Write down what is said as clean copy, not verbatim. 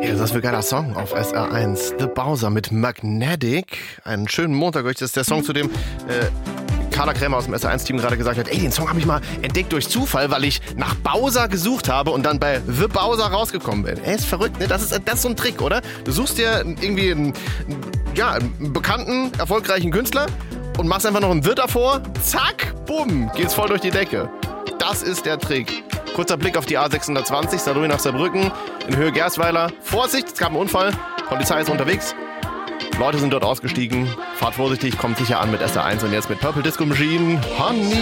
Ja, das ist für ein geiler Song auf SR1. The Bowser mit Magnetic. Einen schönen Montag. Das ist der Song, zu dem Carla Krämer aus dem SR1-Team gerade gesagt hat, ey, den Song habe ich mal entdeckt durch Zufall, weil ich nach Bowser gesucht habe und dann bei The Bowser rausgekommen bin. Ey, ist verrückt, ne? Das ist so ein Trick, oder? Du suchst dir irgendwie einen bekannten, erfolgreichen Künstler und machst einfach noch einen Wirt davor. Zack, bumm, geht's voll durch die Decke. Das ist der Trick. Kurzer Blick auf die A620, Saarbrücken nach Saarbrücken, in Höhe Gerstweiler. Vorsicht, es gab einen Unfall, Polizei ist unterwegs. Leute sind dort ausgestiegen. Fahrt vorsichtig, kommt sicher an mit SR1 und jetzt mit Purple Disco Machine. Honey.